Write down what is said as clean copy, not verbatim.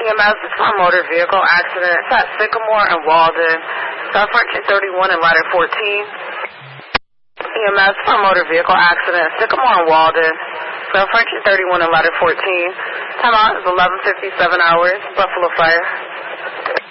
EMS is for a motor vehicle accident. It's at Sycamore and Walden. South Frontier 31 and ladder 14. EMS for a motor vehicle accident. Sycamore and Walden. South Frontier 31 and ladder 14. Time out is 11:57 hours. Buffalo Fire.